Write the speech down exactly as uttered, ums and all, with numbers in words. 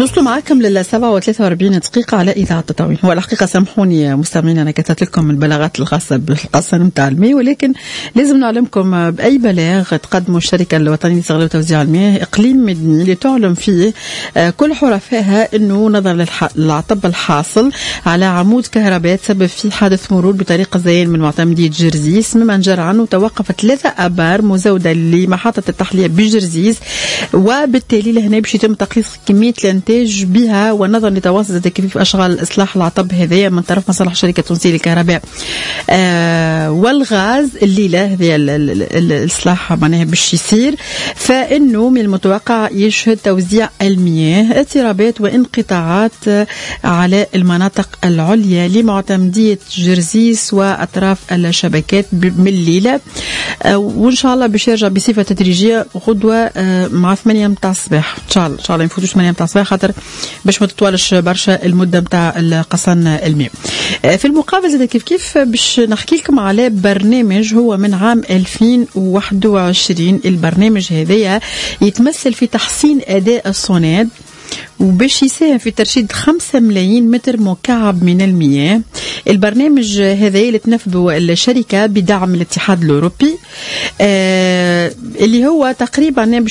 نوصلوا معاكم لل سبعة وثلاثة وأربعين دقيقة على إذاعة تطاوين. هو الحقيقة سامحوني مستمعين أنا كتبت لكم البلاغات الخاصة بالقصة نتاع الماء، ولكن لازم نعلمكم بأي بلاغ تقدموا الشركة الوطنية لتغليف وتوزيع المياه إقليم مدني لتعلم فيه كل حرفائها أنه نظرا للعطب الحاصل على عمود كهرباء تسبب في حادث مرور بطريق زين من معتمدية جرزيس، مما جرى عنه توقفت ثلاثة أبار مزودة لمحطة التحلية بجرزيس، وبالتالي لهنا باش يتم تقليص كمية الانتاج بها، ونظرا لتواصل تكليف اشغال اصلاح العطب هذايا من طرف مصالح شركه تونسيه للكهرباء آه والغاز الليله هذه الاصلاح معناها باش يصير، فانه من المتوقع يشهد توزيع المياه اضطرابات وانقطاعات على المناطق العليا لمعتمديه جرزيس واطراف الشبكات من الليله، آه وان شاء الله باش يرجع بصفه تدريجيه غدوه آه مع ثمانية متاع الصباح ان شاء الله. ان شاء الله يفوتوش ثمانية متاع الصباح خاطر باش ما تطولش برشا المده نتاع القصن الماء. في المقابل زاد كيف كيف باش نحكي لكم على برنامج هو من عام ألفين وواحد وعشرين. البرنامج هذايا يتمثل في تحسين اداء الصناد وباش يساهم في ترشيد خمسة ملايين متر مكعب من المياه. البرنامج هذا اللي تنفذه الشركة بدعم الاتحاد الأوروبي آه اللي هو تقريبا